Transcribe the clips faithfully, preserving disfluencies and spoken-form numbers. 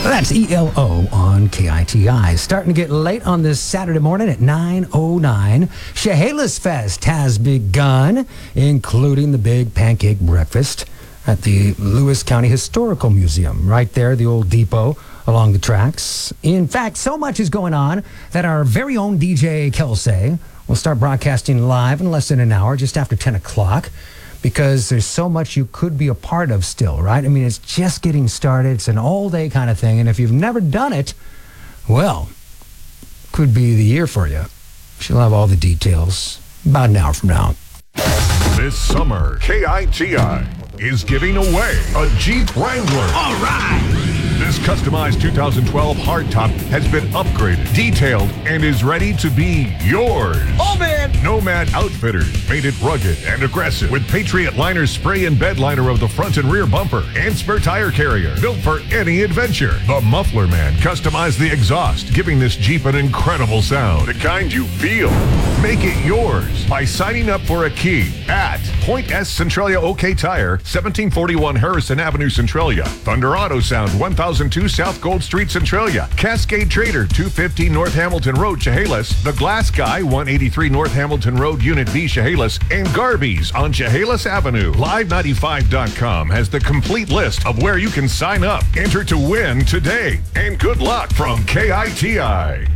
That's E L O on K I T I. Starting to get late on this Saturday morning at nine oh nine. Chehalis Fest has begun, including the big pancake breakfast at the Lewis County Historical Museum, right there, the old depot along the tracks. In fact, so much is going on that our very own D J Kelsey will start broadcasting live in less than an hour, just after ten o'clock. Because there's so much you could be a part of still, right? I mean, it's just getting started. It's an all-day kind of thing. And if you've never done it, well, could be the year for you. She'll have all the details about an hour from now. This summer, K I T I is giving away a Jeep Wrangler. All right! This customized two thousand twelve hardtop has been upgraded, detailed, and is ready to be yours. Oh, man! Nomad Outfitters made it rugged and aggressive with Patriot Liner spray and bed liner of the front and rear bumper and spare tire carrier, built for any adventure. The Muffler Man customized the exhaust, giving this Jeep an incredible sound, the kind you feel. Make it yours by signing up for a key at Point S Centralia OK Tire, seventeen forty-one Harrison Avenue, Centralia. Thunder Auto Sound, one thousand two South Gold Street, Centralia. Cascade Trader, two fifteen North Hamilton Road, Chehalis. The Glass Guy, one eighty-three North Hamilton Road, Unit B, Chehalis. And Garvey's on Chehalis Avenue. Live ninety-five dot com has the complete list of where you can sign up. Enter to win today. And good luck from K I T I.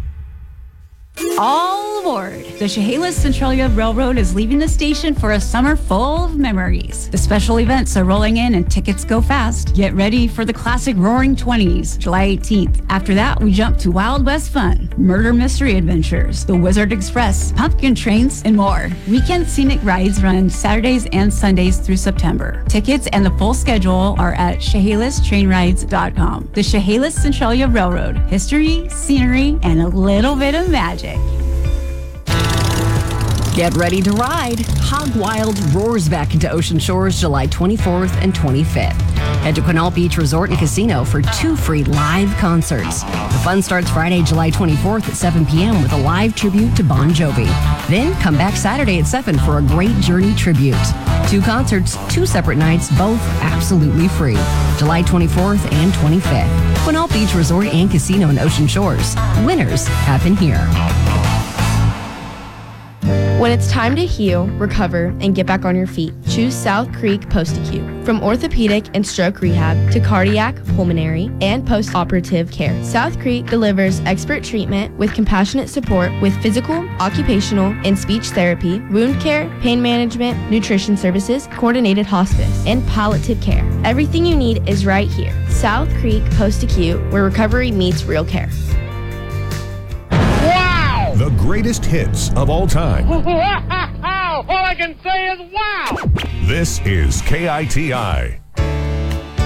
All aboard! The Chehalis Centralia Railroad is leaving the station for a summer full of memories. The special events are rolling in and tickets go fast. Get ready for the classic Roaring Twenties, July eighteenth. After that, we jump to Wild West Fun, Murder Mystery Adventures, the Wizard Express, Pumpkin Trains, and more. Weekend scenic rides run Saturdays and Sundays through September. Tickets and the full schedule are at chehalis train rides dot com. The Chehalis Centralia Railroad. History, scenery, and a little bit of magic. Get ready to ride. Hog Wild roars back into Ocean Shores July twenty-fourth and twenty-fifth. Head to Quinault Beach Resort and Casino for two free live concerts. The fun starts Friday, July twenty-fourth at seven p.m. with a live tribute to Bon Jovi. Then come back Saturday at seven for a Great Journey tribute. Two concerts, two separate nights, both absolutely free. July twenty-fourth and twenty-fifth. Quinault Beach Resort and Casino in Ocean Shores. Winners happen here. When it's time to heal, recover, and get back on your feet, choose South Creek Post-Acute. From orthopedic and stroke rehab to cardiac, pulmonary, and post-operative care, South Creek delivers expert treatment with compassionate support with physical, occupational, and speech therapy, wound care, pain management, nutrition services, coordinated hospice, and palliative care. Everything you need is right here. South Creek Post-Acute, where recovery meets real care. The greatest hits of all time. All I can say is wow! This is K I T I.